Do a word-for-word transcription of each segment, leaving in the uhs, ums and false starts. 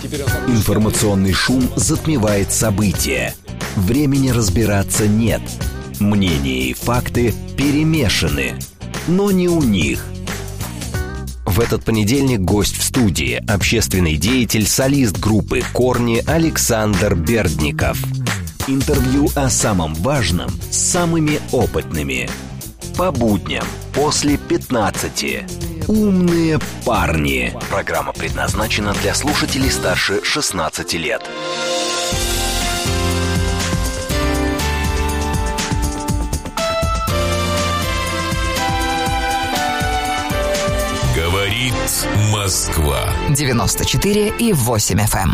Информационный шум затмевает события. Времени разбираться нет. Мнения и факты перемешаны. Но не у них. В этот понедельник гость в студии – общественный деятель, солист группы «Корни» Александр Бердников. Интервью о самом важном с самыми опытными. По будням после пятнадцати. «Умные парни». Программа предназначена для слушателей старше шестнадцати лет. Говорит Москва. девяносто четыре и восемь эф эм.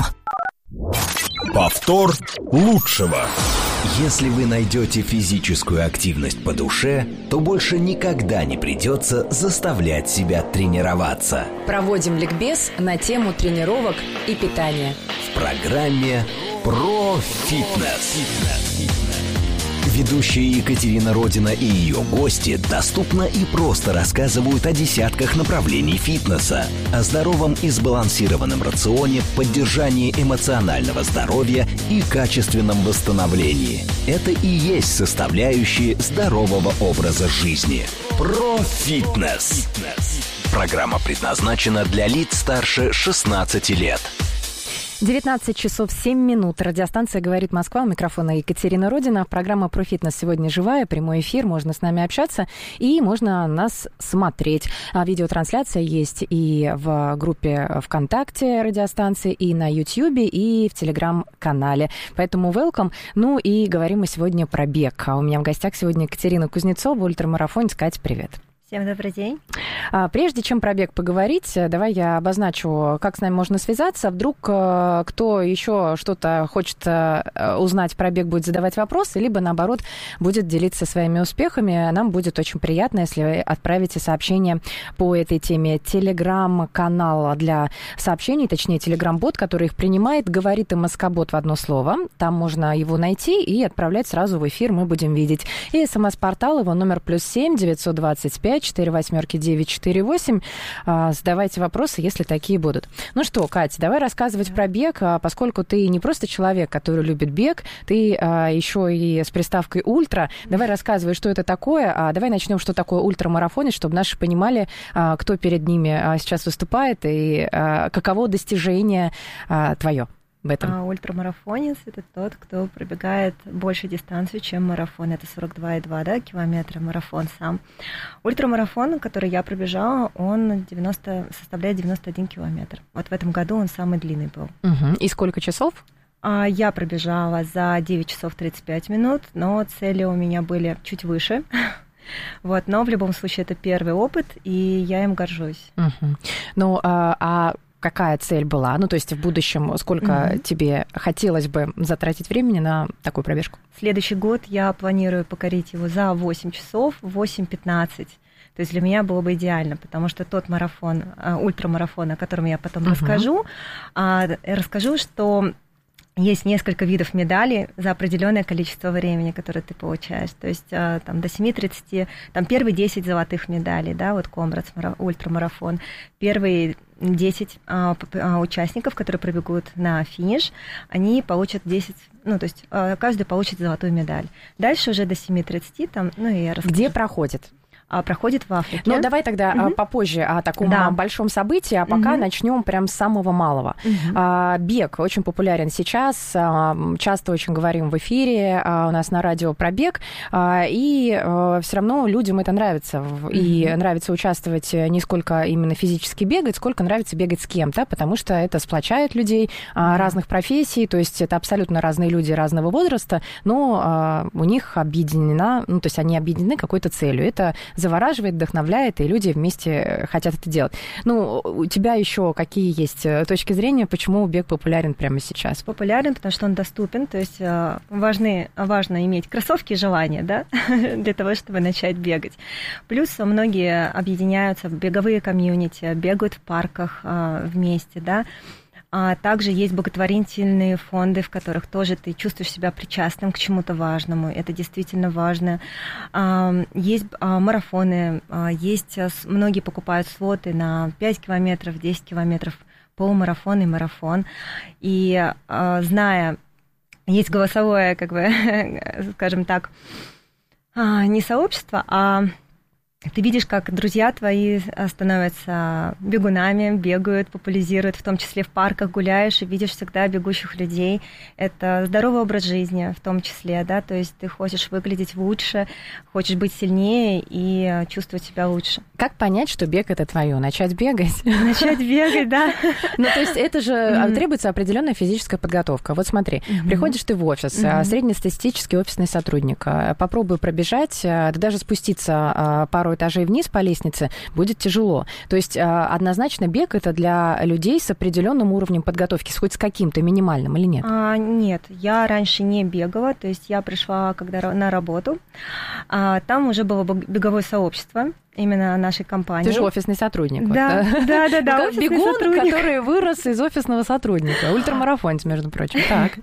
Повтор лучшего. Если вы найдете физическую активность по душе, то больше никогда не придется заставлять себя тренироваться. Проводим ликбез на тему тренировок и питания. В программе «Про фитнес». Ведущая Екатерина Родина и ее гости доступно и просто рассказывают о десятках направлений фитнеса, о здоровом и сбалансированном рационе, поддержании эмоционального здоровья и качественном восстановлении. Это и есть составляющие здорового образа жизни. Про фитнес. Программа предназначена для лиц старше шестнадцати лет. девятнадцать часов семь минут. Радиостанция «Говорит Москва». У микрофона Екатерина Родина. Программа «Про фитнес» сегодня живая. Прямой эфир. Можно с нами общаться. И можно нас смотреть. А видеотрансляция есть и в группе ВКонтакте радиостанции, и на Ютьюбе, и в Телеграм-канале. Поэтому welcome. Ну и говорим мы сегодня про бег. А у меня в гостях сегодня Екатерина Кузнецова, ультрамарафонец. Катя, привет. Всем добрый день. Прежде чем про бег поговорить, давай я обозначу, как с нами можно связаться. Вдруг кто еще что-то хочет узнать про бег, будет задавать вопросы, либо, наоборот, будет делиться своими успехами. Нам будет очень приятно, если вы отправите сообщение по этой теме. Телеграм-канал для сообщений, точнее, телеграм-бот, который их принимает, говорит и Москобот в одно слово. Там можно его найти и отправлять сразу в эфир, мы будем видеть. И смс-портал, его номер плюс семь девятьсот двадцать пять четыре восьмерки девять четыре восемь. Задавайте вопросы, если такие будут. Ну что, Катя, давай рассказывать про бег, поскольку ты не просто человек, который любит бег, ты еще и с приставкой «ультра». Давай рассказывай, что это такое. Давай начнем, что такое ультрамарафонец, чтобы наши понимали, кто перед ними сейчас выступает и каково достижение твое в этом. А ультрамарафонец – это тот, кто пробегает больше дистанцию, чем марафон. Это сорок два и два да, километра марафон сам. Ультрамарафон, который я пробежала, он девяносто, составляет девяносто один километр. Вот в этом году он самый длинный был. Угу. И сколько часов? А я пробежала за девять часов тридцать пять минут, но цели у меня были чуть выше. Вот, но в любом случае это первый опыт, и я им горжусь. Угу. Ну, а... а... Какая цель была? Ну, то есть в будущем сколько mm-hmm. тебе хотелось бы затратить времени на такую пробежку? Следующий год я планирую покорить его за восемь часов, восемь пятнадцать. То есть для меня было бы идеально, потому что тот марафон, ультрамарафон, о котором я потом mm-hmm. расскажу, расскажу, что есть несколько видов медалей за определенное количество времени, которое ты получаешь. То есть там, до семь тридцать, там первые десять золотых медалей, да, вот Комрадс ультрамарафон, первые десять а, а, участников, которые пробегут на финиш, они получат десять, ну, то есть а, каждый получит золотую медаль. Дальше уже до семь тридцать, там, ну, и я расскажу. Где проходит? А, проходит в Африке. Ну, давай тогда угу. попозже о таком да. большом событии, а пока угу. начнем прям с самого малого. Угу. А, бег очень популярен сейчас, а, часто очень говорим в эфире, а, у нас на радио про бег, а, и а, все равно людям это нравится. Угу. И нравится участвовать не сколько именно физически бегать, сколько нравится бегать с кем-то, потому что это сплочает людей а, угу. разных профессий, то есть это абсолютно разные люди разного возраста, но а, у них объединена, ну, то есть они объединены какой-то целью. Это завораживает, вдохновляет, и люди вместе хотят это делать. Ну, у тебя еще какие есть точки зрения, почему бег популярен прямо сейчас? Популярен, потому что он доступен, то есть важны, важно иметь кроссовки и желание, да, для того, чтобы начать бегать. Плюс многие объединяются в беговые комьюнити, бегают в парках вместе, да. А также есть благотворительные фонды, в которых тоже ты чувствуешь себя причастным к чему-то важному. Это действительно важно. Есть марафоны, есть, многие покупают слоты на пять километров, десять километров полумарафон и марафон. И зная, есть голосовое, как бы, скажем так, не сообщество, а ты видишь, как друзья твои становятся бегунами, бегают, популяризируют, в том числе в парках гуляешь и видишь всегда бегущих людей. Это здоровый образ жизни в том числе, да, то есть ты хочешь выглядеть лучше, хочешь быть сильнее и чувствовать себя лучше. Как понять, что бег это твое? Начать бегать? Начать бегать, да. Ну, то есть это же требуется определенная физическая подготовка. Вот смотри, приходишь ты в офис, среднестатистический офисный сотрудник, попробуй пробежать, да даже спуститься пару этажей вниз по лестнице будет тяжело. То есть однозначно бег это для людей с определенным уровнем подготовки, хоть с каким-то минимальным или нет? А, нет, я раньше не бегала, то есть я пришла когда на работу, а, там уже было беговое сообщество, именно нашей компании. Ты же офисный сотрудник. Да, вот, да, да, да. Бегун, сотрудник. который вырос из офисного сотрудника. Ультрамарафонец, между прочим. Так.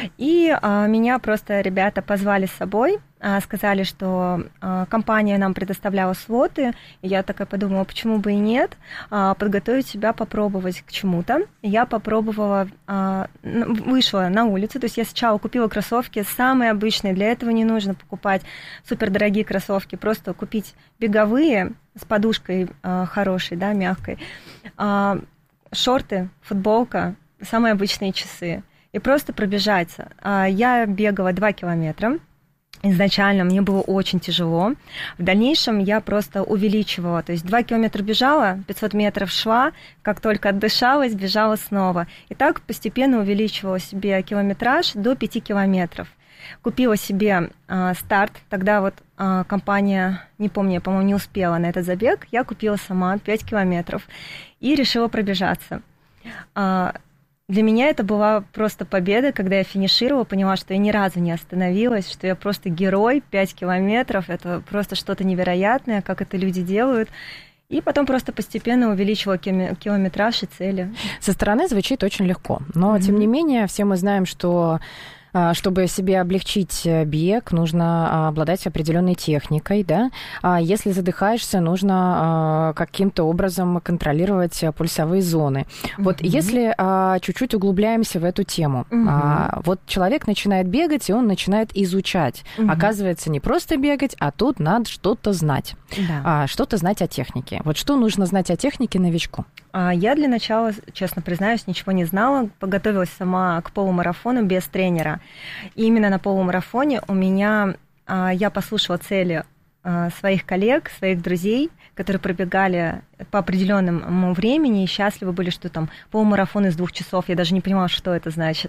И а, меня просто ребята позвали с собой, а, сказали, что а, компания нам предоставляла слоты. И я такая подумала, почему бы и нет, а, подготовить себя, попробовать к чему-то. Я попробовала, а, вышла на улицу, то есть я сначала купила кроссовки самые обычные. Для этого не нужно покупать супердорогие кроссовки, просто купить беговые, с подушкой э, хорошей, да, мягкой, э, шорты, футболка, самые обычные часы, и просто пробежаться. Э, я бегала два километра. Изначально мне было очень тяжело. В дальнейшем я просто увеличивала. То есть два километра бежала, пятьсот метров шла, как только отдышалась, бежала снова. И так постепенно увеличивала себе километраж до пяти километров. Купила себе э, старт, тогда вот э, компания, не помню, я, по-моему, не успела на этот забег, я купила сама пять километров и решила пробежаться. Э, для меня это была просто победа, когда я финишировала, поняла, что я ни разу не остановилась, что я просто герой, пять километров, это просто что-то невероятное, как это люди делают. И потом просто постепенно увеличивала километраж и цели. Со стороны звучит очень легко, но, mm-hmm. тем не менее, все мы знаем, что чтобы себе облегчить бег, нужно обладать определенной техникой, да. Если задыхаешься, нужно каким-то образом контролировать пульсовые зоны. Mm-hmm. Вот если чуть-чуть углубляемся в эту тему, mm-hmm. вот человек начинает бегать, и он начинает изучать. Mm-hmm. Оказывается, не просто бегать, а тут надо что-то знать. Да. Что-то знать о технике. Вот что нужно знать о технике новичку? Я для начала, честно признаюсь, ничего не знала. Подготовилась сама к полумарафону без тренера. И именно на полумарафоне у меня, я послушала цели своих коллег, своих друзей, которые пробегали по определенному времени и счастливы были, что там полумарафон из двух часов. Я даже не понимала, что это значит.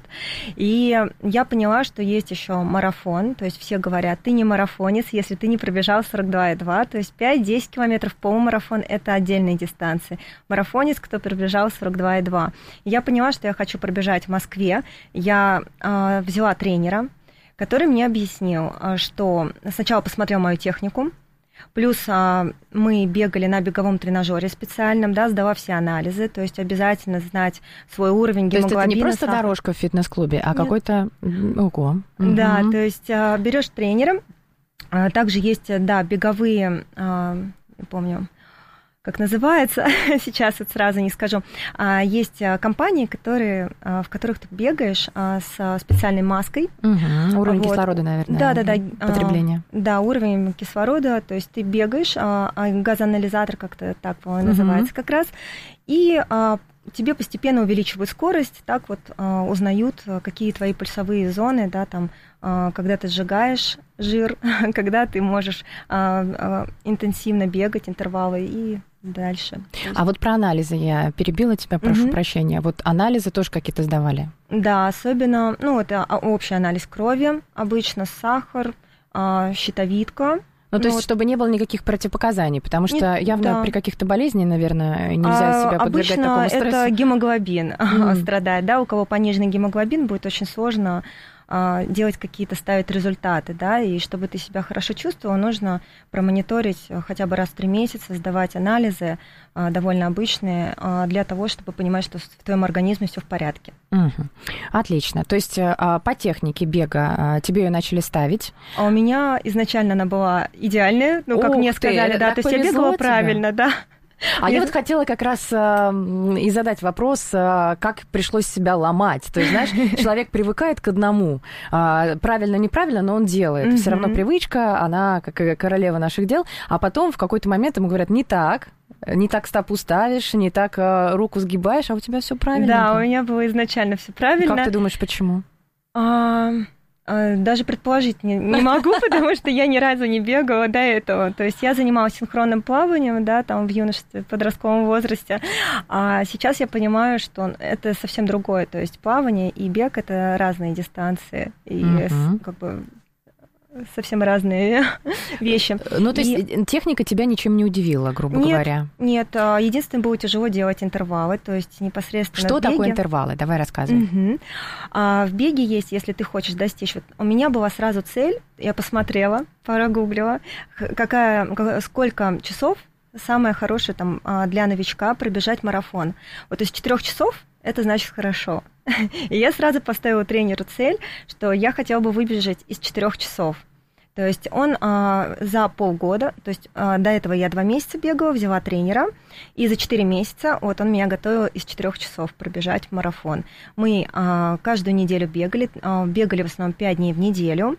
И я поняла, что есть еще марафон. То есть все говорят, ты не марафонец, если ты не пробежал сорок два и два. То есть пять-десять километров полумарафон – это отдельные дистанции. Марафонец, кто пробежал сорок два и два. И я поняла, что я хочу пробежать в Москве. Я э, взяла тренера, который мне объяснил, что сначала посмотрел мою технику, плюс а, мы бегали на беговом тренажере специальном, да, сдала все анализы, то есть обязательно знать свой уровень гемоглобина. То есть это не просто сахар. Дорожка в фитнес-клубе, а Нет. какой-то... Ого. Да, угу. то есть а, берешь тренера, а, также есть, да, беговые, а, не помню, как называется, сейчас вот сразу не скажу. Есть компании, которые, в которых ты бегаешь с специальной маской. Угу. Уровень вот. кислорода, наверное, да, да, да. потребление. Да, уровень кислорода, то есть ты бегаешь, газоанализатор как-то так называется угу. как раз, и тебе постепенно увеличивают скорость, так вот узнают, какие твои пульсовые зоны, да, там, когда ты сжигаешь жир, когда ты можешь интенсивно бегать, интервалы и дальше. А вот про анализы я перебила тебя, прошу угу. прощения. Вот анализы тоже какие-то сдавали? Да, особенно, ну, это общий анализ крови, обычно сахар, щитовидка. Ну, то ну, есть, вот. чтобы не было никаких противопоказаний, потому что Нет, явно да. при каких-то болезнях, наверное, нельзя а, себя подвергать такому стрессу. Обычно это гемоглобин mm. страдает, да, у кого пониженный гемоглобин, будет очень сложно а, делать какие-то, ставить результаты, да, и чтобы ты себя хорошо чувствовал, нужно промониторить хотя бы раз в три месяца, сдавать анализы а, довольно обычные, а, для того, чтобы понимать, что в твоем организме все в порядке. Угу. Отлично. То есть а, по технике бега а, тебе ее начали ставить? А у меня изначально она была идеальная, ну, как Ух мне ты, сказали, да, то есть я бегала тебе. правильно, да. А я вот хотела как раз э, и задать вопрос, э, как пришлось себя ломать. То есть, знаешь, человек привыкает к одному. Э, правильно, неправильно, но он делает. Mm-hmm. Все равно привычка, она как королева наших дел. А потом в какой-то момент ему говорят, не так. Не так стопу ставишь, не так э, руку сгибаешь, а у тебя все правильно. Да, у меня было изначально все правильно. Как ты думаешь, почему? А... Даже предположить не, не могу, потому что я ни разу не бегала до этого. То есть я занималась синхронным плаванием, да, там в юношестве, в подростковом возрасте. А сейчас я понимаю, что это совсем другое. То есть плавание и бег – это разные дистанции. И mm-hmm. как бы совсем разные вещи. Ну, то есть и... техника тебя ничем не удивила, грубо нет, говоря? Нет, единственное, было тяжело делать интервалы, то есть непосредственно Что в беге... такое интервалы? Давай рассказывай. Угу. А, в беге есть, если ты хочешь достичь... Вот у меня была сразу цель, я посмотрела, прогуглила, какая, сколько часов самое хорошее там, для новичка пробежать марафон. Вот из четырех часов это значит хорошо. И я сразу поставила тренеру цель, что я хотела бы выбежать из четырех часов. То есть он а, за полгода, то есть а, до этого я два месяца бегала, взяла тренера, и за четыре месяца вот он меня готовил из четырех часов пробежать марафон. Мы а, каждую неделю бегали, а, бегали в основном пять дней в неделю,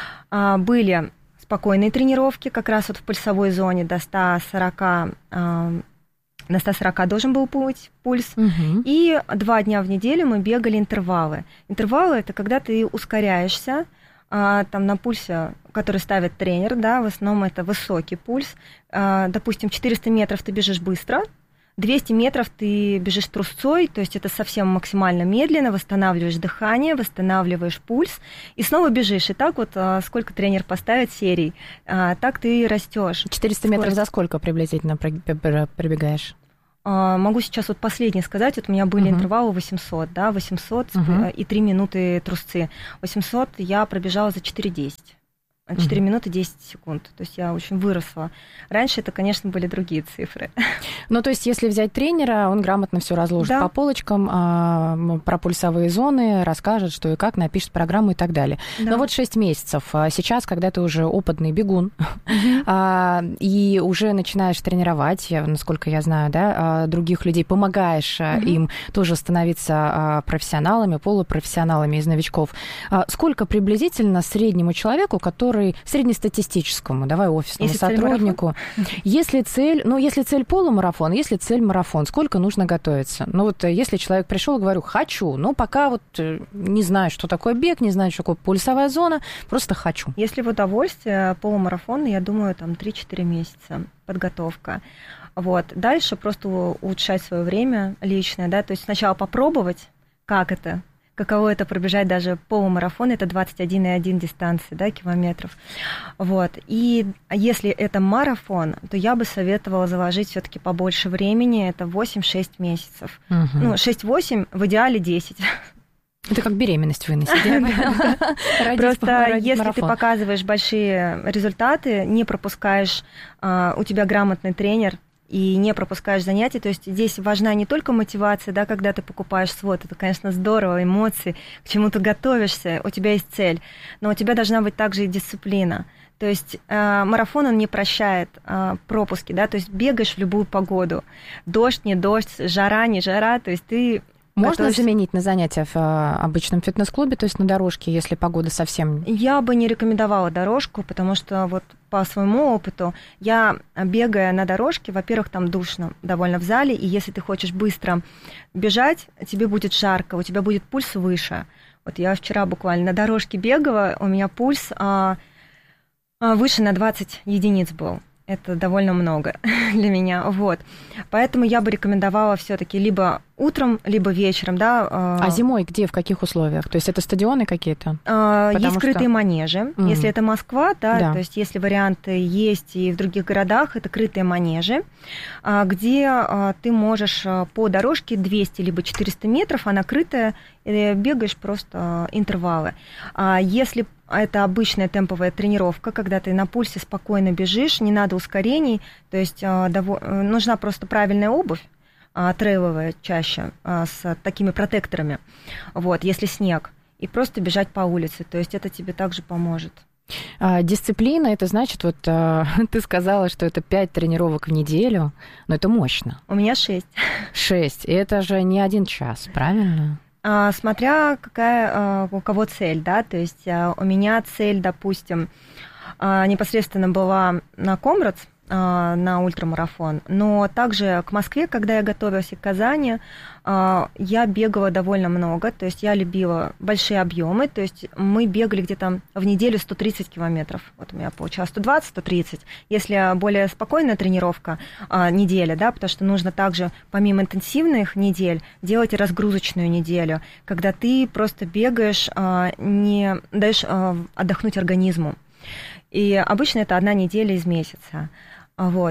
а, были спокойные тренировки, как раз вот в пульсовой зоне до ста сорока а, на сто сорок должен был быть пульс. Угу. И два дня в неделю мы бегали интервалы. Интервалы – это когда ты ускоряешься, а, там на пульсе, который ставит тренер, да, в основном это высокий пульс. А, допустим, четыреста метров ты бежишь быстро, двести метров ты бежишь трусцой, то есть это совсем максимально медленно, восстанавливаешь дыхание, восстанавливаешь пульс, и снова бежишь. И так вот, а, сколько тренер поставит серий, а, так ты растешь. четыреста метров за сколько приблизительно пробегаешь? Могу сейчас вот последнее сказать. Вот у меня были uh-huh. интервалы восемьсот, да, восемьсот uh-huh. и три минуты трусцы. восемьсот я пробежала за четыре десять. четыре uh-huh. минуты десять секунд. То есть я очень выросла. Раньше это, конечно, были другие цифры. Ну, то есть, если взять тренера, он грамотно все разложит да. по полочкам, а, про пульсовые зоны, расскажет, что и как, напишет программу и так далее. Да. Но вот шесть месяцев. Сейчас, когда ты уже опытный бегун, uh-huh. а, и уже начинаешь тренировать, я, насколько я знаю, да, других людей, помогаешь uh-huh. им тоже становиться профессионалами, полупрофессионалами из новичков. Сколько приблизительно среднему человеку, который среднестатистическому, давай офисному если сотруднику, цель если цель, ну, если цель полумарафон, если цель марафон, сколько нужно готовиться? Ну, вот если человек пришел и говорю, хочу, но пока вот не знаю, что такое бег, не знаю, что такое пульсовая зона, просто хочу. Если в удовольствие, полумарафон, я думаю, там три-четыре месяца подготовка. Вот. Дальше просто улучшать свое время личное, да, то есть сначала попробовать, как это, каково это пробежать даже полумарафон, это двадцать один и одна дистанции, да, километров. Вот. И если это марафон, то я бы советовала заложить все-таки побольше времени, это восемь-шесть месяцев. Угу. Ну, шесть-восемь, в идеале десять. Это как беременность выносить. Просто если ты показываешь большие результаты, не пропускаешь, у тебя грамотный тренер, и не пропускаешь занятия, то есть здесь важна не только мотивация, да, когда ты покупаешь свод, это, конечно, здорово, эмоции, к чему ты готовишься, у тебя есть цель, но у тебя должна быть также и дисциплина. То есть э, марафон, он не прощает э, пропуски, да, то есть бегаешь в любую погоду, дождь, не дождь, жара, не жара, то есть ты... Можно готовишься... заменить на занятия в э, обычном фитнес-клубе, то есть на дорожке, если погода совсем... Я бы не рекомендовала дорожку, потому что вот по своему опыту, я, бегая на дорожке, во-первых, там душно довольно в зале, и если ты хочешь быстро бежать, тебе будет жарко, у тебя будет пульс выше. Вот я вчера буквально на дорожке бегала, у меня пульс а, а, выше на двадцать единиц был. Это довольно много для меня, вот. Поэтому я бы рекомендовала все-таки либо утром, либо вечером, да. А зимой где, в каких условиях? То есть это стадионы какие-то? Есть скрытые что... манежи. Mm. Если это Москва, да, да, то есть если варианты есть и в других городах, это крытые манежи, где ты можешь по дорожке двести либо четыреста метров, она крытая, и бегаешь просто интервалы. Если это обычная темповая тренировка, когда ты на пульсе спокойно бежишь, не надо ускорений, то есть нужна просто правильная обувь, трейловая чаще, с такими протекторами, вот, если снег, и просто бежать по улице, то есть это тебе также поможет. А, дисциплина, это значит, вот а, ты сказала, что это пять тренировок в неделю, но это мощно. У меня шесть. Шесть, и это же не один час, правильно? А, смотря какая а, у кого цель, да, то есть а, у меня цель, допустим, а, непосредственно была на Комрадс, на ультрамарафон, но также к Москве, когда я готовилась, и к Казани, я бегала довольно много, то есть я любила большие объемы, то есть мы бегали где-то в неделю сто тридцать километров, вот у меня получалось сто двадцать - сто тридцать, если более спокойная тренировка, неделя, да, потому что нужно также помимо интенсивных недель делать и разгрузочную неделю, когда ты просто бегаешь, не даешь отдохнуть организму. И обычно это одна неделя из месяца. Вот.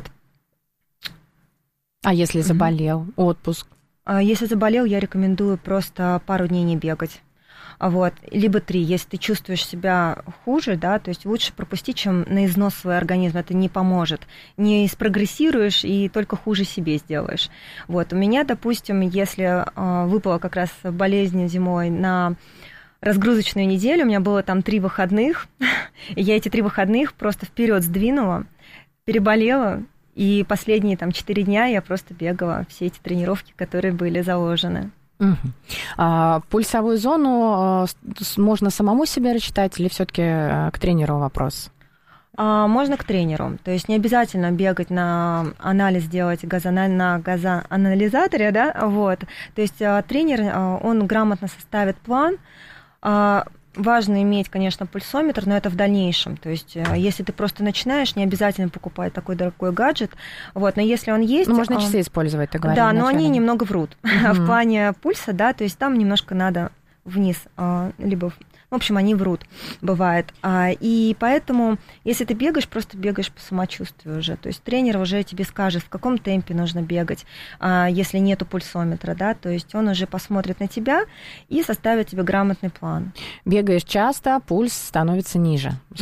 А если заболел, mm-hmm. отпуск? Если заболел, я рекомендую просто пару дней не бегать. Вот. Либо три. Если ты чувствуешь себя хуже, да, то есть лучше пропустить, чем на износ свой организм. Это не поможет. Не спрогрессируешь и только хуже себе сделаешь. Вот. У меня, допустим, если выпала как раз болезнь зимой на разгрузочную неделю, у меня было там три выходных, и я эти три выходных просто вперед сдвинула, переболела, и последние там четыре дня я просто бегала все эти тренировки, которые были заложены. Угу. А, пульсовую зону можно самому себе рассчитать или все-таки к тренеру вопрос? А, можно к тренеру, то есть не обязательно бегать на анализ, делать газоанализ, на газоанализаторе, да, вот. То есть тренер, он грамотно составит план. Важно иметь, конечно, пульсометр, но это в дальнейшем. То есть, если ты просто начинаешь, не обязательно покупать такой дорогой гаджет. Вот, но если он есть... Ну, можно часы использовать, ты говоришь. Да, но они немного врут. Uh-huh. В плане пульса, да, то есть там немножко надо вниз, либо... В общем, они врут, бывает. И поэтому, если ты бегаешь, просто бегаешь по самочувствию уже. То есть тренер уже тебе скажет, в каком темпе нужно бегать, если нету пульсометра, да, то есть он уже посмотрит на тебя и составит тебе грамотный план. Бегаешь часто, пульс становится ниже.